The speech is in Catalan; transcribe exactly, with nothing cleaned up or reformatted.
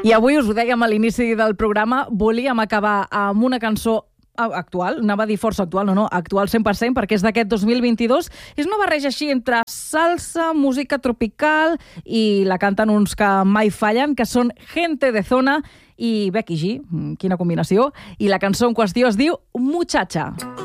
I avui us ho dèiem a l'inici del programa, volíem acabar amb una cançó actual, anava a dir força actual, no, no, actual cent per cent, perquè és d'aquest dos mil vint-i-dos. És una barreja així entre salsa, música tropical, i la canten uns que mai fallen, que són Gente de Zona i Becky G. Quina combinació. I la cançó en qüestió es diu Muchacha.